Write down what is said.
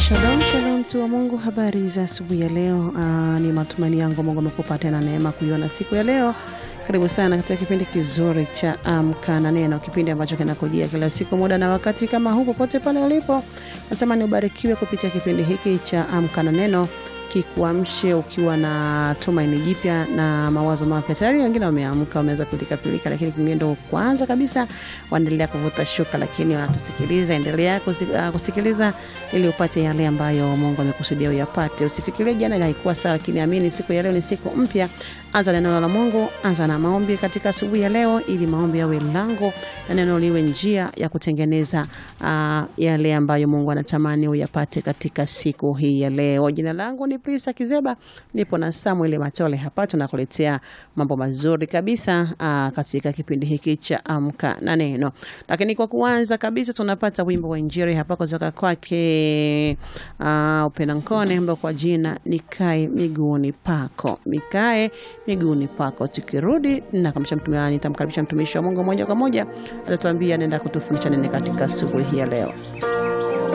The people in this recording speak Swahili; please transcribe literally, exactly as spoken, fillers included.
Shalom, shalom tu wa Mungu, habari za asubuhi ya leo. Aa, ni matumaini yangu Mungu amekupa tena neema kuiona siku ya leo. Karibu sana katika kipindi kizuri cha Amka na Neno, kipindi ambacho kinakujia kila siku muda na wakati kama huu popote pale ulipo. Natamani ubarikiwe kupitia kipindi hiki cha Amka na Neno, kikuamshe ukiwa na tumaini jipya na mawazo mapya. Tayari wengine wameamka, wameweza kulika pilika, lakini kingine ndo kwanza kabisa waendelea kuvuta shuka, lakini wanatusikiliza. Endelea kusikiliza ili upate yale ambayo Mungu amekusudia uyapate. Usifikirie jana haikuwa sawa, lakini amini siku ya leo ni siku mpya. Anza na neno la Mungu, anza na maombi katika asubuhi ya leo, ili maombi yawe lango na neno liwe njia ya kutengeneza uh, yale ambayo Mungu anatamani uyapate katika siku hii ya leo. Jina langu ni Prisa Kizeba, nipo na Samuel Matole hapa, tunakuletea mambo mazuri kabisa uh, katika kipindi hiki cha Amka na Neno. Lakini kwa kuanza kabisa tunapata wimbo wa injili hapa kutoka kwake uh, Upenda Nkone, ambao kwa jina Nikae Miguuni Pako. Nikae Miguuni Pako. Tukirudi na kama mtumishi, nitamkaribisha mtumishi wa Mungu moja kwa moja, atatuambia nenda kutufundisha nini katika asubuhi hii ya leo.